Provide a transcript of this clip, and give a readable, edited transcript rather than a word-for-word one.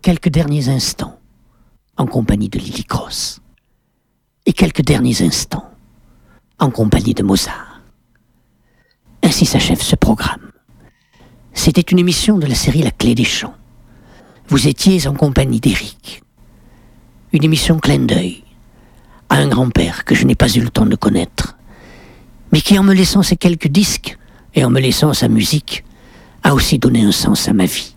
quelques derniers instants en compagnie de Lily Cross et quelques derniers instants en compagnie de Mozart. Ainsi s'achève ce programme. C'était une émission de la série La Clé des Chants. Vous étiez en compagnie d'Éric. Une émission clin d'œil à un grand-père que je n'ai pas eu le temps de connaître, mais qui, en me laissant ses quelques disques et en me laissant sa musique, a aussi donné un sens à ma vie.